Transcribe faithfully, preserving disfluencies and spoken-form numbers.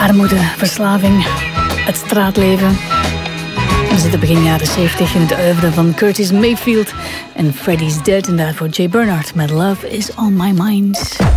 Armoede, verslaving, het straatleven. We zitten begin jaren zeventig in het oeuvre van Curtis Mayfield en Freddie's Dead. En daarvoor Jay Bernard met Love is on My Mind.